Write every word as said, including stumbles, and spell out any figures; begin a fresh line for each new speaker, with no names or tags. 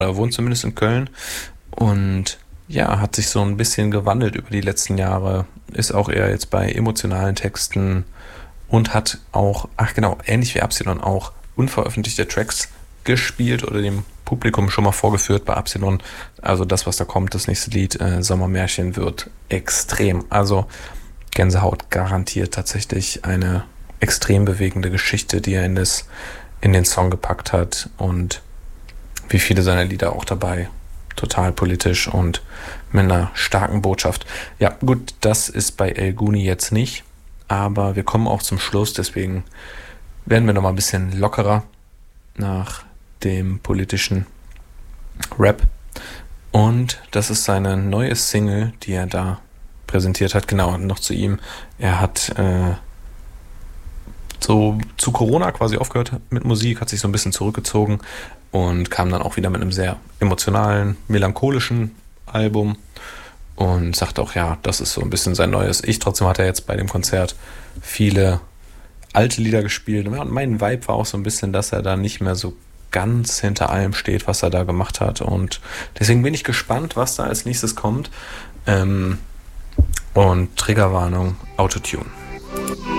Er wohnt zumindest in Köln und ja, hat sich so ein bisschen gewandelt über die letzten Jahre, ist auch eher jetzt bei emotionalen Texten und hat auch, ach genau, ähnlich wie Absilon auch unveröffentlichte Tracks gespielt oder dem Publikum schon mal vorgeführt bei Absilon. Also das, was da kommt, das nächste Lied, äh, Sommermärchen, wird extrem. Also Gänsehaut garantiert, tatsächlich eine extrem bewegende Geschichte, die er in, das, in den Song gepackt hat und wie viele seiner Lieder auch dabei. Total politisch und mit einer starken Botschaft. Ja, gut, das ist bei El Guni jetzt nicht, aber wir kommen auch zum Schluss, deswegen werden wir noch mal ein bisschen lockerer nach dem politischen Rap. Und das ist seine neue Single, die er da präsentiert hat. Genau, noch zu ihm. Er hat äh, so zu Corona quasi aufgehört mit Musik, hat sich so ein bisschen zurückgezogen und kam dann auch wieder mit einem sehr emotionalen, melancholischen Album und sagt auch, ja, das ist so ein bisschen sein neues Ich. Trotzdem hat er jetzt bei dem Konzert viele alte Lieder gespielt. Und mein Vibe war auch so ein bisschen, dass er da nicht mehr so ganz hinter allem steht, was er da gemacht hat. Und deswegen bin ich gespannt, was da als nächstes kommt. Ähm, und Triggerwarnung, Autotune.